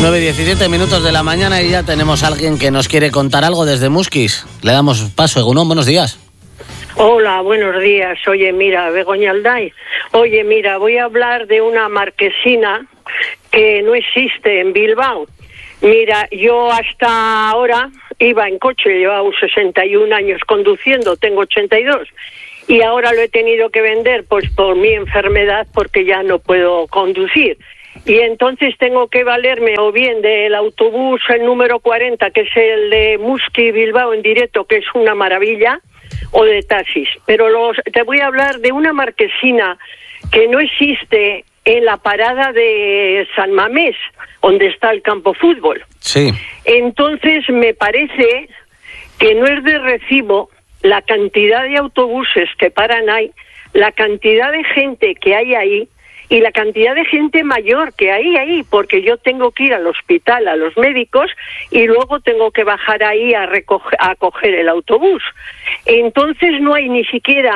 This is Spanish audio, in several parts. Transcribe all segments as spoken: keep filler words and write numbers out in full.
nueve y diecisiete minutos de la mañana y ya tenemos a alguien que nos quiere contar algo desde Muskiz. Le damos paso. Egunon, buenos días. Hola, buenos días. Oye, mira, Begoña Alday. Oye, mira, voy a hablar de una marquesina que no existe en Bilbao. Mira, yo hasta ahora iba en coche, llevaba sesenta y un años conduciendo, tengo ochenta y dos. Y ahora lo he tenido que vender pues por mi enfermedad porque ya no puedo conducir. Y entonces tengo que valerme o bien del autobús el número cuarenta, que es el de Muskiz Bilbao en directo, que es una maravilla, o de taxis. Pero los, te voy a hablar de una marquesina que no existe en la parada de San Mamés, donde está el campo fútbol. Sí. Entonces me parece que no es de recibo la cantidad de autobuses que paran ahí, la cantidad de gente que hay ahí y la cantidad de gente mayor que hay ahí, porque yo tengo que ir al hospital, a los médicos, y luego tengo que bajar ahí a, recoger, a coger el autobús. Entonces no hay ni siquiera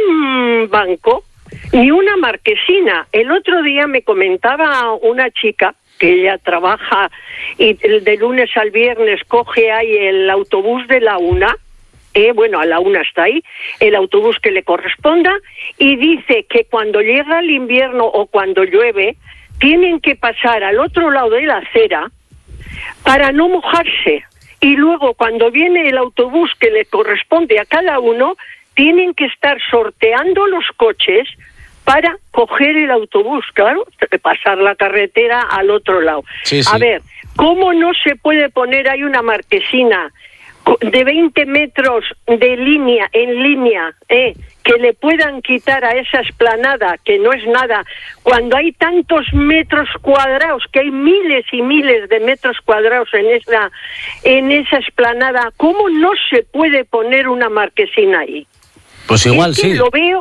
un banco ni una marquesina. El otro día me comentaba una chica que ella trabaja y de lunes al viernes coge ahí el autobús de la una, eh, bueno, a la una está ahí, el autobús que le corresponda, y dice que cuando llega el invierno o cuando llueve, tienen que pasar al otro lado de la acera para no mojarse. Y luego cuando viene el autobús que le corresponde a cada uno, tienen que estar sorteando los coches para coger el autobús, claro, pasar la carretera al otro lado. Sí, sí. A ver, ¿cómo no se puede poner ahí una marquesina de veinte metros de línea, en línea, eh, que le puedan quitar a esa explanada, que no es nada, cuando hay tantos metros cuadrados, que hay miles y miles de metros cuadrados en esa, en esa explanada? ¿Cómo no se puede poner una marquesina ahí? Pues igual es que sí. Lo veo.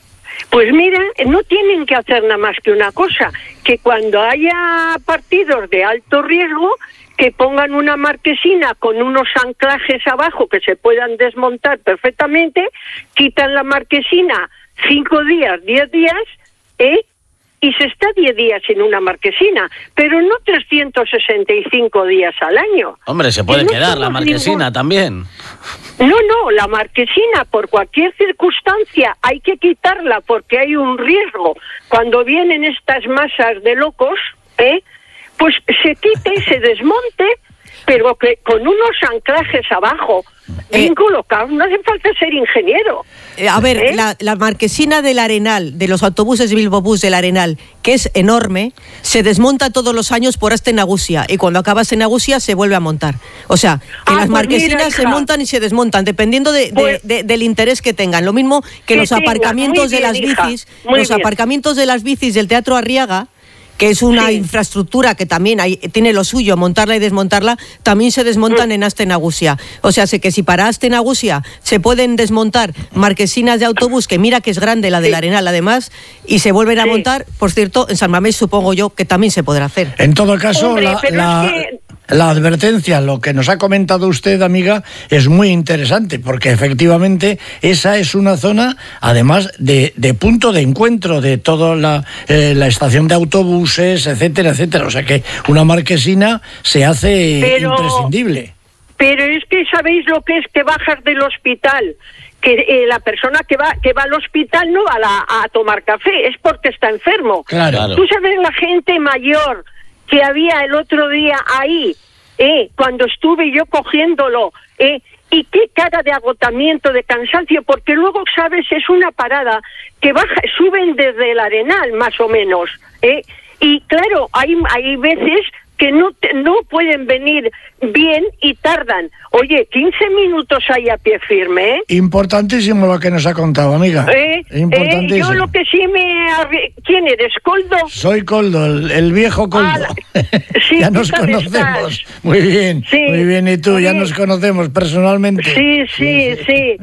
Pues mira, no tienen que hacer nada más que una cosa, que cuando haya partidos de alto riesgo, que pongan una marquesina con unos anclajes abajo que se puedan desmontar perfectamente, quitan la marquesina cinco días, diez días, ¿eh? Y se está diez días en una marquesina, pero no trescientos sesenta y cinco días al año. Hombre, se puede no quedar la marquesina ningún... también. No, no, la marquesina por cualquier circunstancia hay que quitarla porque hay un riesgo. Cuando vienen estas masas de locos, ¿eh? Pues se quite y se desmonte, pero que con unos anclajes abajo, bien eh, colocados, no hace falta ser ingeniero. Eh, a ver, ¿Eh? la, la marquesina del Arenal, de los autobuses de Bilbobús del Arenal, que es enorme, se desmonta todos los años por Astenagusia, y cuando acaba Astenagusia se vuelve a montar. O sea, que ah, las pues marquesinas mira, se montan y se desmontan, dependiendo de, pues, de, de, del interés que tengan. Lo mismo que, que los tenga, aparcamientos bien, de las hija, bicis, los bien. aparcamientos de las bicis del Teatro Arriaga, que es una sí. infraestructura que también hay, tiene lo suyo, montarla y desmontarla, también se desmontan mm. en Astenagusia. O sea, sé que si para Astenagusia se pueden desmontar marquesinas de autobús, que mira que es grande la del sí. Arenal además, y se vuelven a sí. montar, por cierto, en San Mamés supongo yo que también se podrá hacer. En todo caso, Hombre, la, la, es que... la advertencia, lo que nos ha comentado usted, amiga, es muy interesante, porque efectivamente esa es una zona, además, de, de punto de encuentro de toda la, eh, la estación de autobús, etcétera, etcétera. O sea que una marquesina se hace pero, imprescindible. Pero es que sabéis lo que es que bajas del hospital, que eh, la persona que va que va al hospital no va a, la, a tomar café, es porque está enfermo. Claro. Tú sabes la gente mayor que había el otro día ahí, eh, cuando estuve yo cogiéndolo, eh, y qué cara de agotamiento, de cansancio, porque luego, sabes, es una parada que baja, suben desde el Arenal, más o menos, eh, y claro, hay, hay veces que no te, no pueden venir bien y tardan. Oye, quince minutos ahí a pie firme, ¿eh? Importantísimo lo que nos ha contado, amiga. ¿Eh? Importantísimo. ¿Eh? Yo lo que sí me... ¿Quién eres, Coldo? Soy Coldo, el, el viejo Coldo. Ah, la... sí, ya nos conocemos. Estás? Muy bien, sí, muy bien. ¿Y tú? Ya bien. Nos conocemos personalmente. Sí, sí, sí. sí.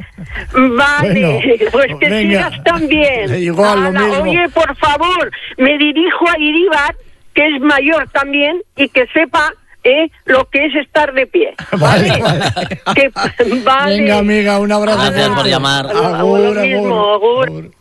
Vale, bueno, pues que venga. Sigas también. Igual, lo mismo. Oye, por favor, me dirijo a Iribar, que es mayor también, y que sepa eh, lo que es estar de pie. Vale, vale. Que, vale. Venga, amiga, un abrazo. Gracias por llamar. Agur, lo mismo, agur. agur.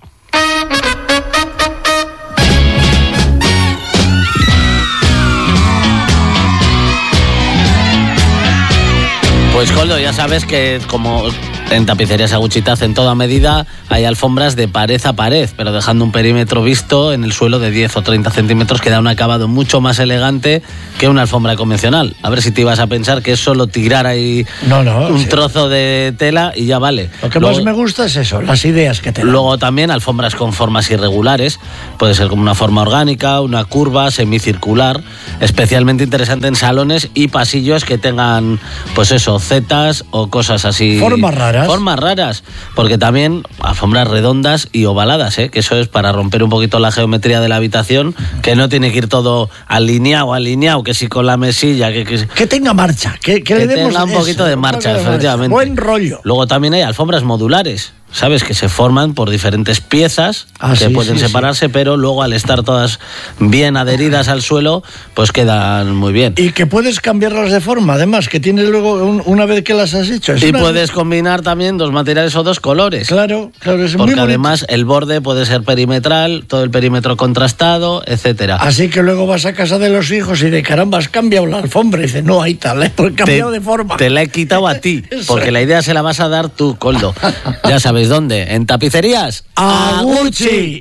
Pues Coldo, ya sabes que como en Tapicerías Aguchi te hacen toda medida, hay alfombras de pared a pared, pero dejando un perímetro visto en el suelo de diez o treinta centímetros, que da un acabado mucho más elegante que una alfombra convencional. A ver si te ibas a pensar que es solo tirar ahí no, no, un sí. trozo de tela y ya vale. Lo que luego, más me gusta es eso, las ideas que te dan. Luego también alfombras con formas irregulares, puede ser como una forma orgánica, una curva, semicircular, especialmente interesante en salones y pasillos que tengan, pues eso, zetas o cosas así. Formas raras. Formas raras, porque también alfombras redondas y ovaladas, ¿eh? Que eso es para romper un poquito la geometría de la habitación, que no tiene que ir todo alineado, alineado, que si con la mesilla, que... Que, que tenga marcha, que, que, que le demos tenga un poquito eso, de marcha, de efectivamente. Buen rollo. Luego también hay alfombras modulares, ¿sabes? Que se forman por diferentes piezas ah, que sí, pueden sí, separarse, sí. pero luego al estar todas bien adheridas al suelo, pues quedan muy bien. Y que puedes cambiarlas de forma, además, que tienes luego un, una vez que las has hecho. Es y una... puedes combinar también dos materiales o dos colores. Claro, claro, es porque muy además el borde puede ser perimetral, todo el perímetro contrastado, etcétera. Así que luego vas a casa de los hijos y de caramba, has cambiado la alfombra. Y dices, no, ahí tal, he cambiado te, de forma. Te la he quitado a ti, porque la idea se la vas a dar tú, Coldo. Ya sabéis dónde, en Tapicerías Aguchi.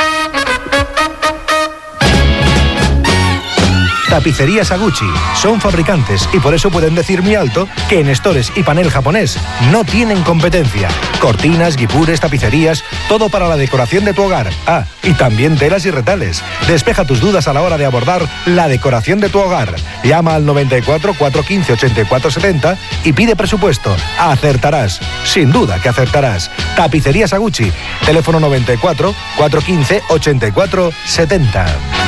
Tapicerías Aguchi son fabricantes y por eso pueden decir muy alto que en estores y panel japonés no tienen competencia. Cortinas, guipures, tapicerías, todo para la decoración de tu hogar. Ah, y también telas y retales. Despeja tus dudas a la hora de abordar la decoración de tu hogar. Llama al noventa y cuatro, cuatrocientos quince, ochenta y cuatro setenta y pide presupuesto. Acertarás. Sin duda que acertarás. Tapicerías Aguchi. Teléfono noventa y cuatro, cuatrocientos quince, ochenta y cuatro setenta.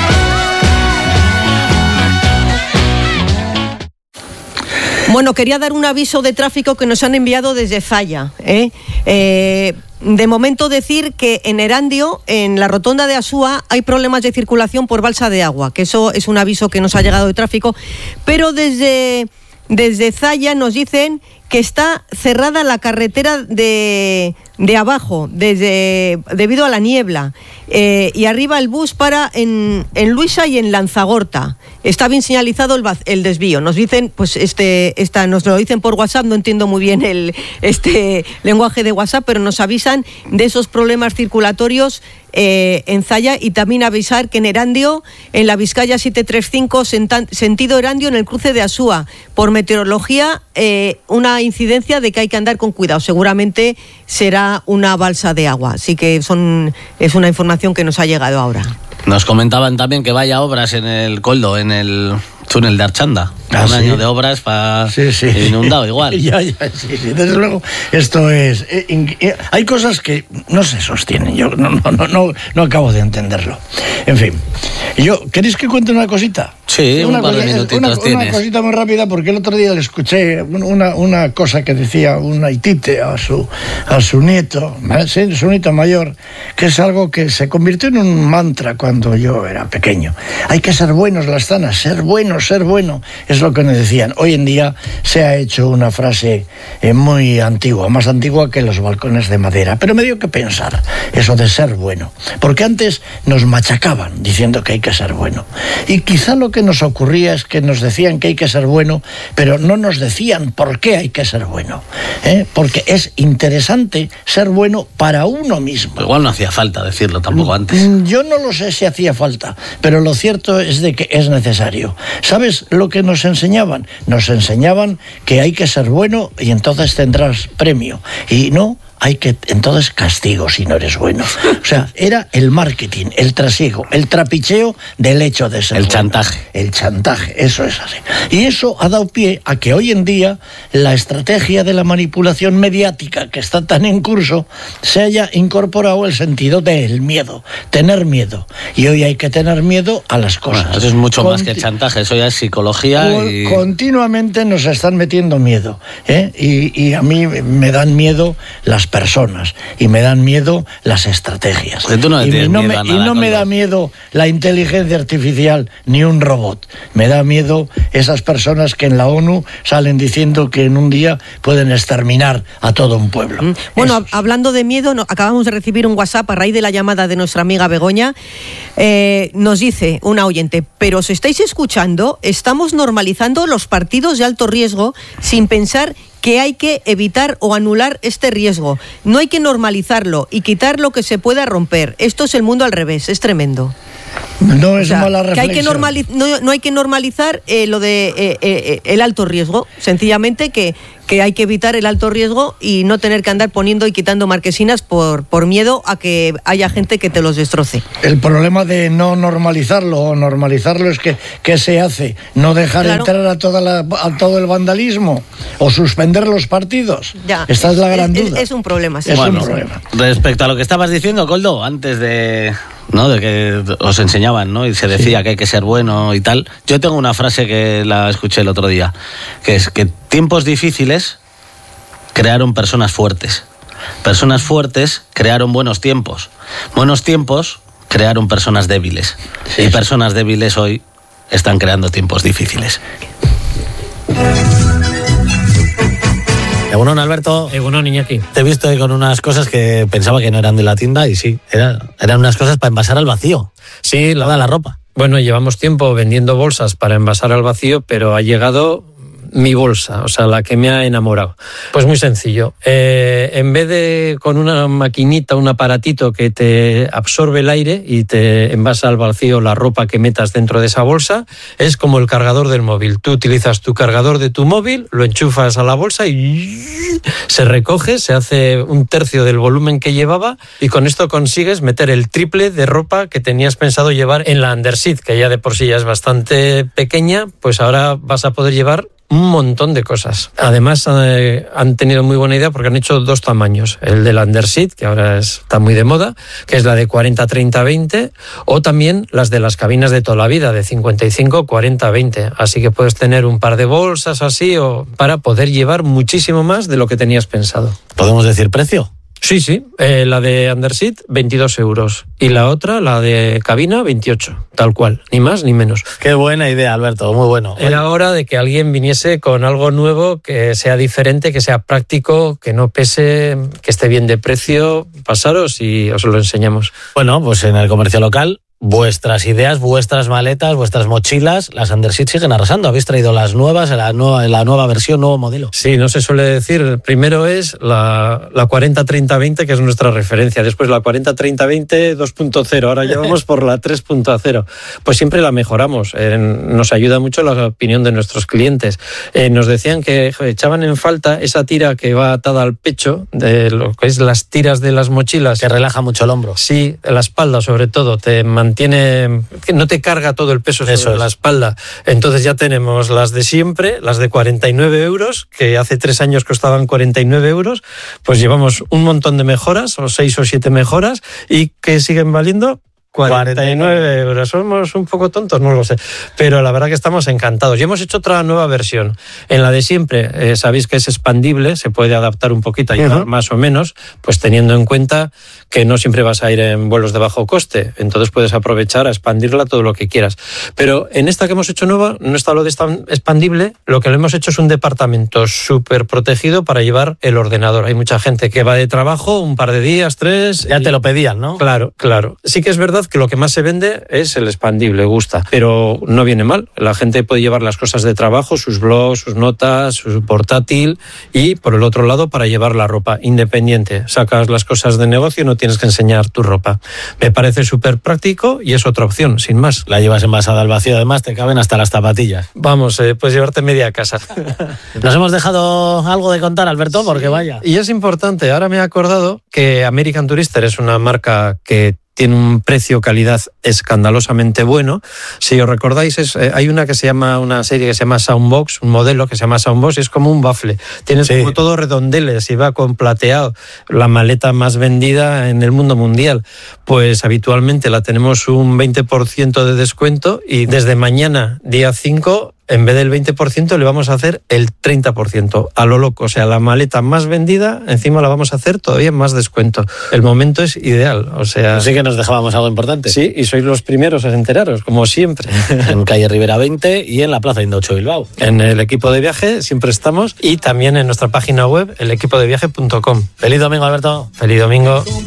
Bueno, quería dar un aviso de tráfico que nos han enviado desde Zalla. ¿eh? Eh, de momento decir que en Erandio, en la rotonda de Asúa, hay problemas de circulación por balsa de agua, que eso es un aviso que nos ha llegado de tráfico, pero desde, desde Zalla nos dicen que está cerrada la carretera de, de abajo, desde, debido a la niebla, eh, y arriba el bus para en, en Luisa y en Lanzagorta. Está bien señalizado el, el desvío. Nos dicen, pues este, esta, nos lo dicen por WhatsApp, no entiendo muy bien el este lenguaje de WhatsApp, pero nos avisan de esos problemas circulatorios eh, en Zalla, y también avisar que en Erandio, en la Vizcaya setecientos treinta y cinco, sentido Erandio, en el cruce de Asúa, por meteorología, eh, una incidencia de que hay que andar con cuidado. Seguramente será una balsa de agua. Así que son, es una información que nos ha llegado ahora. Nos comentaban también que vaya obras en el Coldo, en el túnel de Archanda. Ah, un ¿sí? año de obras para sí, sí. inundado igual. ya, ya, sí, sí. Desde luego, esto es... Eh, in, eh, hay cosas que no se sostienen. Yo no, no, no, no, no acabo de entenderlo. En fin, yo ¿queréis que cuente una cosita? Sí, una un par de cosa, minutitos una, tienes. Una cosita muy rápida, porque el otro día le escuché una, una cosa que decía un haitite a su, a su nieto, ¿sí? Su nieto mayor, que es algo que se convirtió en un mantra cuando yo era pequeño. Hay que ser buenos, Lastana, ser bueno, ser bueno, es lo que nos decían. Hoy en día se ha hecho una frase eh, muy antigua, más antigua que los balcones de madera, pero me dio que pensar eso de ser bueno, porque antes nos machacaban diciendo que hay que ser bueno, y quizá lo que nos ocurría es que nos decían que hay que ser bueno, pero no nos decían por qué hay que ser bueno, ¿eh? Porque es interesante ser bueno para uno mismo. Pues igual no hacía falta decirlo tampoco antes. Yo no lo sé si hacía falta, pero lo cierto es de que es necesario. ¿Sabes lo que nos enseñaban? Nos enseñaban que hay que ser bueno y entonces tendrás premio. Y no, hay que entonces castigo si no eres bueno. O sea, era el marketing, el trasiego, el trapicheo del hecho de ser El bueno. chantaje. El chantaje, eso es así. Y eso ha dado pie a que hoy en día la estrategia de la manipulación mediática que está tan en curso se haya incorporado el sentido del miedo, tener miedo. Y hoy hay que tener miedo a las cosas. Bueno, eso es mucho Conti- más que chantaje, eso ya es psicología y... Continuamente nos están metiendo miedo, ¿eh? y, y a mí me dan miedo las personas y me dan miedo las estrategias. Porque tú no le y, tienes no miedo me, a y nada, no me Coldo. da miedo la inteligencia artificial ni un robot. Me da miedo esas personas que en la ONU salen diciendo que en un día pueden exterminar a todo un pueblo. Mm. Bueno, Eso. hab- hablando de miedo, no, acabamos de recibir un WhatsApp a raíz de la llamada de nuestra amiga Begoña. Eh, nos dice una oyente, pero os estáis escuchando, estamos normalizando los partidos de alto riesgo sin pensar que hay que evitar o anular este riesgo. No hay que normalizarlo y quitar lo que se pueda romper. Esto es el mundo al revés, es tremendo. No es o sea, mala reflexión. Que hay que normaliz- no, no hay que normalizar eh, lo de eh, eh, el alto riesgo. Sencillamente que, que hay que evitar el alto riesgo y no tener que andar poniendo y quitando marquesinas por, por miedo a que haya gente que te los destroce. El problema de no normalizarlo o normalizarlo es que ¿qué se hace? No dejar Claro. entrar a, toda la, a todo el vandalismo o suspender los partidos. Ya. Esta es la gran es, duda. Es, es un problema, sí. Es Bueno, un problema. respecto a lo que estabas diciendo, Coldo, antes de, ¿no? de que os enseñaban, ¿no? Y se decía que hay que ser bueno y tal. Yo tengo una frase que la escuché el otro día, que es que tiempos difíciles crearon personas fuertes. Personas fuertes crearon buenos tiempos. Buenos tiempos crearon personas débiles. Sí. Y personas débiles hoy están creando tiempos difíciles. Egunon, Alberto. Egunon, Iñaki. Te he visto ahí con unas cosas que pensaba que no eran de la tienda y sí, era, eran unas cosas para envasar al vacío. Sí, la, Toda la ropa. bueno, llevamos tiempo vendiendo bolsas para envasar al vacío, pero ha llegado mi bolsa, o sea, la que me ha enamorado. Pues muy sencillo. Eh, en vez de con una maquinita, un aparatito que te absorbe el aire y te envasa al vacío la ropa que metas dentro de esa bolsa, es como el cargador del móvil. Tú utilizas tu cargador de tu móvil, lo enchufas a la bolsa y se recoge, se hace un tercio del volumen que llevaba y con esto consigues meter el triple de ropa que tenías pensado llevar en la underseat, que ya de por sí ya es bastante pequeña, pues ahora vas a poder llevar un montón de cosas. Además, eh, han tenido muy buena idea porque han hecho dos tamaños. El del underseat, que ahora es, está muy de moda, que es la de cuarenta treinta veinte, o también las de las cabinas de toda la vida, de cincuenta y cinco cuarenta veinte. Así que puedes tener un par de bolsas así o para poder llevar muchísimo más de lo que tenías pensado. ¿Podemos decir precio? Sí, sí. Eh, la de underseat, veintidós euros. Y la otra, la de cabina, veintiocho. Tal cual. Ni más ni menos. Qué buena idea, Alberto. Muy bueno. Era hora de que alguien viniese con algo nuevo, que sea diferente, que sea práctico, que no pese, que esté bien de precio. Pasaros y os lo enseñamos. Bueno, pues en el comercio local, vuestras ideas, vuestras maletas, vuestras mochilas, las underseat siguen arrasando. Habéis traído las nuevas, la nueva, la nueva versión, nuevo modelo. Sí, no se suele decir. El primero es la, la cuarenta treinta veinte, que es nuestra referencia. Después la cuarenta treinta veinte dos punto cero. Ahora ya vamos por la tres punto cero. Pues siempre la mejoramos. Eh, nos ayuda mucho la opinión de nuestros clientes. Eh, nos decían que joder, echaban en falta esa tira que va atada al pecho, de lo que es las tiras de las mochilas. Que relaja mucho el hombro. Sí, la espalda sobre todo. Te mantiene, que no te carga todo el peso sobre Eso es. la espalda. Entonces ya tenemos las de siempre, las de cuarenta y nueve euros, que hace tres años costaban cuarenta y nueve euros, pues llevamos un montón de mejoras, o seis o siete mejoras, y que siguen valiendo cuarenta y nueve euros. Somos un poco tontos, no lo sé, pero la verdad que estamos encantados. Y hemos hecho otra nueva versión. En la de siempre, eh, sabéis que es expandible, se puede adaptar un poquito, ayudar uh-huh. más o menos, pues teniendo en cuenta que no siempre vas a ir en vuelos de bajo coste, entonces puedes aprovechar a expandirla todo lo que quieras. Pero en esta que hemos hecho nueva, no está lo de expandible, lo que lo hemos hecho es un departamento súper protegido para llevar el ordenador. Hay mucha gente que va de trabajo un par de días, tres... Ya y... te lo pedían, ¿no? Claro, claro. Sí que es verdad que lo que más se vende es el expandible, gusta, pero no viene mal. La gente puede llevar las cosas de trabajo, sus blogs, sus notas, su portátil, y por el otro lado para llevar la ropa independiente. Sacas las cosas de negocio y no tienes que enseñar tu ropa. Me parece súper práctico y es otra opción, sin más. La llevas envasada al vacío, además te caben hasta las zapatillas. Vamos, eh, puedes llevarte media casa. Nos hemos dejado algo de contar, Alberto, porque sí, vaya. Y es importante, ahora me he acordado que American Tourister es una marca que tiene un precio-calidad escandalosamente bueno. Si os recordáis, es, eh, hay una que se llama, una serie que se llama Soundbox, un modelo que se llama Soundbox, y es como un bafle. Tienes sí. como todo redondeles y va con plateado. La maleta más vendida en el mundo mundial. Pues habitualmente la tenemos un veinte por ciento de descuento y desde mañana, día cinco, en vez del veinte por ciento le vamos a hacer el treinta por ciento, a lo loco. O sea, la maleta más vendida, encima la vamos a hacer todavía más descuento. El momento es ideal, o sea... Así que nos dejábamos algo importante. Sí, y sois los primeros a enteraros, como siempre. En calle Rivera veinte y en la Plaza Indocho Bilbao. En el equipo de viaje siempre estamos, y también en nuestra página web, el equipo de viaje punto com. Feliz domingo, Alberto. Feliz domingo.